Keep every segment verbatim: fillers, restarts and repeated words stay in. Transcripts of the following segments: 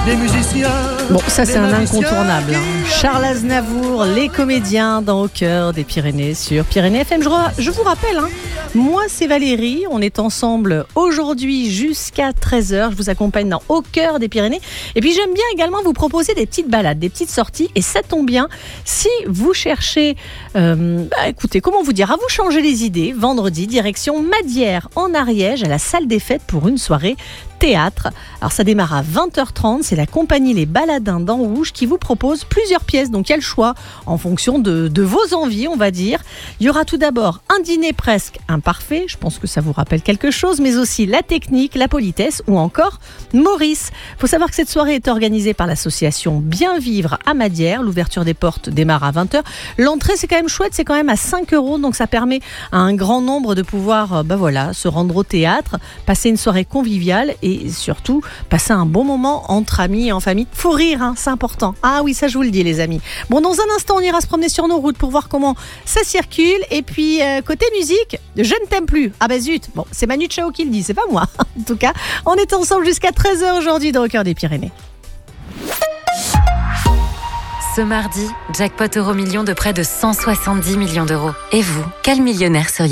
les musiciens. Bon, ça c'est les un magiciens incontournable. hein. qui- Charles Aznavour, les comédiens dans Au cœur des Pyrénées sur Pyrénées F M. Je, re- je vous rappelle, hein, moi c'est Valérie, on est ensemble aujourd'hui jusqu'à treize heures. Je vous accompagne dans Au cœur des Pyrénées. Et puis j'aime bien également vous proposer des petites balades, des petites sorties. Et ça tombe bien, si vous cherchez, euh, bah, écoutez, comment vous dire, à vous changer les idées, vendredi, direction Madière en Ariège, à la salle des fêtes pour une soirée théâtre. Alors ça démarre à vingt heures trente, c'est la compagnie Les Baladins d'En Rouge qui vous propose plusieurs pièces, donc il y a le choix en fonction de, de vos envies, on va dire. Il y aura tout d'abord un dîner presque imparfait, je pense que ça vous rappelle quelque chose, mais aussi la technique, la politesse ou encore Maurice. Il faut savoir que cette soirée est organisée par l'association Bien Vivre à Madière, l'ouverture des portes démarre à vingt heures. L'entrée c'est quand même chouette, c'est quand même à cinq euros, donc ça permet à un grand nombre de pouvoir euh, bah voilà, se rendre au théâtre, passer une soirée conviviale et Et surtout, passer un bon moment entre amis et en famille. Faut rire, hein, c'est important. Ah oui, ça je vous le dis les amis. Bon, dans un instant, on ira se promener sur nos routes pour voir comment ça circule. Et puis, euh, côté musique, je ne t'aime plus. Ah bah zut, bon, c'est Manu Chao qui le dit, c'est pas moi. En tout cas, on est ensemble jusqu'à treize heures aujourd'hui dans Au cœur des Pyrénées. Ce mardi, jackpot euro million de près de cent soixante-dix millions d'euros. Et vous, quel millionnaire seriez-vous ?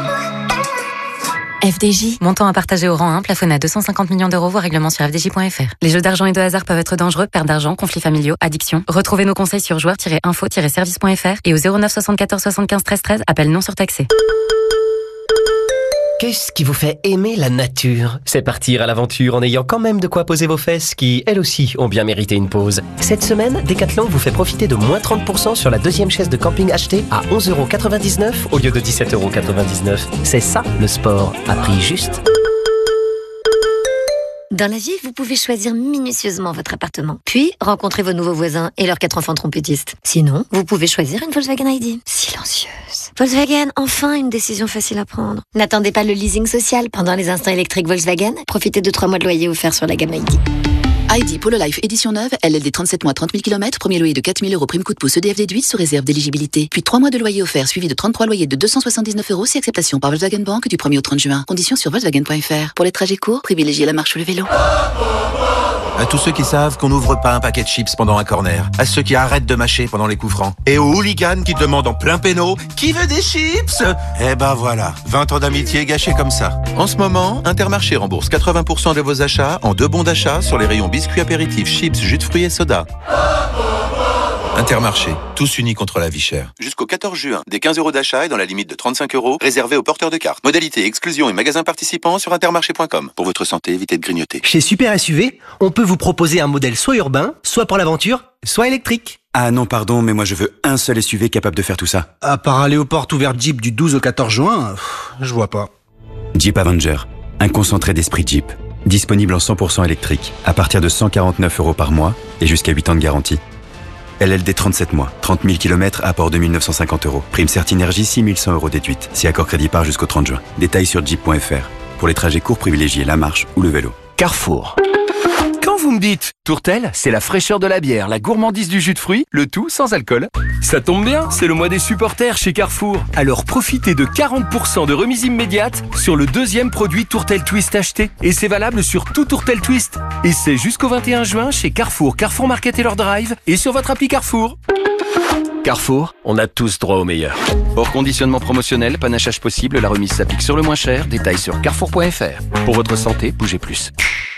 F D J. Montant à partager au rang un, plafonné à deux cent cinquante millions d'euros, voire règlement sur f d j point f r. Les jeux d'argent et de hasard peuvent être dangereux, perte d'argent, conflits familiaux, addiction. Retrouvez nos conseils sur joueurs tiret info tiret service point f r et au zéro neuf soixante-quatorze soixante-quinze treize treize, appel non surtaxé. Qu'est-ce qui vous fait aimer la nature ? C'est partir à l'aventure en ayant quand même de quoi poser vos fesses qui, elles aussi, ont bien mérité une pause. Cette semaine, Decathlon vous fait profiter de moins trente pour cent sur la deuxième chaise de camping achetée à onze euros quatre-vingt-dix-neuf au lieu de dix-sept euros quatre-vingt-dix-neuf. C'est ça, le sport, à prix juste. Dans la vie, vous pouvez choisir minutieusement votre appartement, puis rencontrer vos nouveaux voisins et leurs quatre enfants trompettistes. Sinon, vous pouvez choisir une Volkswagen I D. Silencieuse. Volkswagen, enfin une décision facile à prendre. N'attendez pas le leasing social pendant les instants électriques Volkswagen. Profitez de trois mois de loyer offerts sur la gamme I D. I D Polo Life édition neuve, L L D trente-sept mois, trente mille kilomètres, premier loyer de quatre mille euros, prime coup de pouce E D F déduite sous réserve d'éligibilité. Puis trois mois de loyer offert suivi de trente-trois loyers de deux cent soixante-dix-neuf euros si acceptation par Volkswagen Bank du premier au trente juin. Conditions sur Volkswagen point F R. Pour les trajets courts, privilégiez la marche ou le vélo. À tous ceux qui savent qu'on n'ouvre pas un paquet de chips pendant un corner. À ceux qui arrêtent de mâcher pendant les coups francs. Et aux hooligans qui demandent en plein péno « Qui veut des chips ?» Eh ben voilà, vingt ans d'amitié gâchés comme ça. En ce moment, Intermarché rembourse quatre-vingts pour cent de vos achats en deux bons d'achat sur les rayons biscuits apéritifs, chips, jus de fruits et soda. Intermarché, tous unis contre la vie chère. Jusqu'au quatorze juin, des quinze euros d'achat et dans la limite de trente-cinq euros, réservés aux porteurs de cartes. Modalité, exclusion et magasins participants sur intermarché point com. Pour votre santé, évitez de grignoter. Chez Super S U V, on peut vous proposer un modèle soit urbain, soit pour l'aventure, soit électrique. Ah non, pardon, mais moi je veux un seul S U V capable de faire tout ça. À part aller aux portes ouvertes Jeep du douze au quatorze juin, pff, je vois pas. Jeep Avenger, un concentré d'esprit Jeep. Disponible en cent pour cent électrique, à partir de cent quarante-neuf euros par mois et jusqu'à huit ans de garantie. L L D trente-sept mois, trente mille kilomètres, apport deux mille neuf cent cinquante euros. Prime Certinergie six mille cent euros déduite. Si accord crédit part jusqu'au trente juin. Détails sur jeep point f r. Pour les trajets courts, privilégiez la marche ou le vélo. Carrefour. Quand vous me dites Tourtel, c'est la fraîcheur de la bière, la gourmandise du jus de fruits, le tout sans alcool. Ça tombe bien, c'est le mois des supporters chez Carrefour. Alors profitez de quarante pour cent de remise immédiate sur le deuxième produit Tourtel Twist acheté. Et c'est valable sur tout Tourtel Twist. Et c'est jusqu'au vingt et un juin chez Carrefour, Carrefour Market et leur drive et sur votre appli Carrefour. Carrefour, on a tous droit au meilleur. Hors conditionnement promotionnel, panachage possible, la remise s'applique sur le moins cher. Détails sur carrefour point f r. Pour votre santé, bougez plus.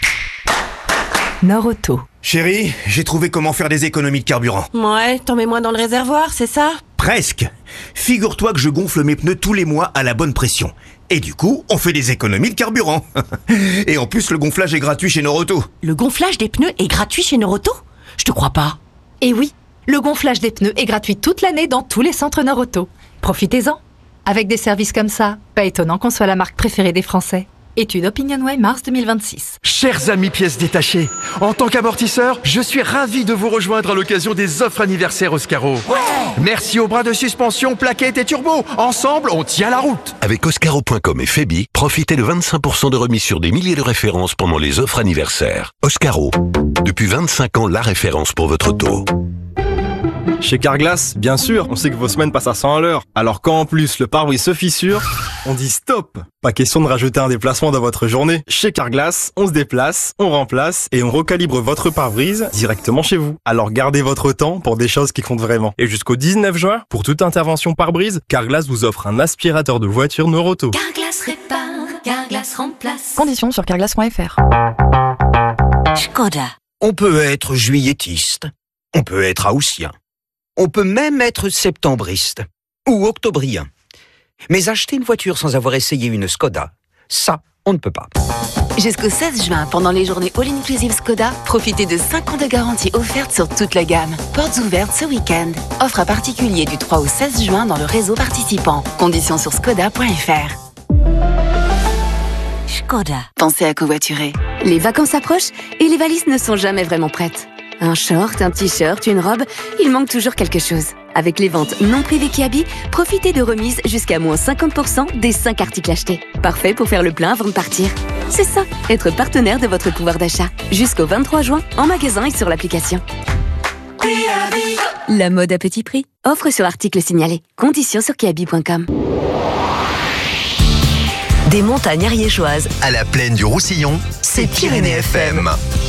Nord-Auto. Chérie, j'ai trouvé comment faire des économies de carburant. Ouais, t'en mets moins dans le réservoir, c'est ça ? Presque. Figure-toi que je gonfle mes pneus tous les mois à la bonne pression. Et du coup, on fait des économies de carburant. Et en plus, le gonflage est gratuit chez Nord-Auto. Le gonflage des pneus est gratuit chez Nord-Auto ? Je te crois pas. Et oui, le gonflage des pneus est gratuit toute l'année dans tous les centres Nord-Auto. Profitez-en. Avec des services comme ça, pas étonnant qu'on soit la marque préférée des Français. Étude OpinionWay mars deux mille vingt-six. Chers amis pièces détachées, en tant qu'amortisseur, je suis ravi de vous rejoindre à l'occasion des offres anniversaires Oscaro. Ouais. Merci aux bras de suspension, plaquettes et turbo. Ensemble, on tient la route. Avec Oscaro point com et Febi, profitez de vingt-cinq pour cent de remise sur des milliers de références pendant les offres anniversaires. Oscaro, depuis vingt-cinq ans, la référence pour votre auto. Chez Carglass, bien sûr, on sait que vos semaines passent à cent à l'heure. Alors quand en plus le pare-brise se fissure, on dit stop. Pas question de rajouter un déplacement dans votre journée. Chez Carglass, on se déplace, on remplace et on recalibre votre pare-brise directement chez vous. Alors gardez votre temps pour des choses qui comptent vraiment. Et jusqu'au dix-neuf juin, pour toute intervention pare-brise, Carglass vous offre un aspirateur de voiture Neuroto. Carglass répare, Carglass remplace. Conditions sur carglass point f r. Skoda. On peut être juilletiste, on peut être haussien, on peut même être septembriste ou octobrien. Mais acheter une voiture sans avoir essayé une Skoda, ça, on ne peut pas. Jusqu'au seize juin, pendant les journées All Inclusive Skoda, profitez de cinq ans de garantie offerte sur toute la gamme. Portes ouvertes ce week-end. Offre à particulier du trois au seize juin dans le réseau participant. Conditions sur skoda point f r. Skoda. Pensez à covoiturer. Les vacances approchent et les valises ne sont jamais vraiment prêtes. Un short, un t-shirt, une robe, il manque toujours quelque chose. Avec les ventes non privées Kiabi, profitez de remises jusqu'à moins cinquante pour cent des cinq articles achetés. Parfait pour faire le plein avant de partir. C'est ça, être partenaire de votre pouvoir d'achat. Jusqu'au vingt-trois juin, en magasin et sur l'application. La mode à petit prix. Offre sur article signalé. Conditions sur kiabi point com. Des montagnes ariégeoises à la plaine du Roussillon, c'est Pyrénées F M.